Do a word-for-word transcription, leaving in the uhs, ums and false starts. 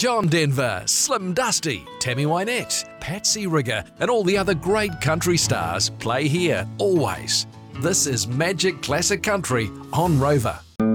John Denver, Slim Dusty, Tammy Wynette, Patsy Rigger, and all the other great country stars play here, always. This is Magic Classic Country on Rover.